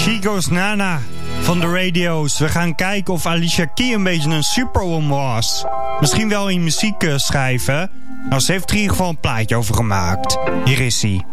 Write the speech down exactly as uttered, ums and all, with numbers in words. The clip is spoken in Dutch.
She Goes Nana van de radio's. We gaan kijken of Alicia Keys een beetje een superwoman was. Misschien wel in muziek schrijven. Nou, ze heeft er in ieder geval een plaatje over gemaakt. Hier is hij.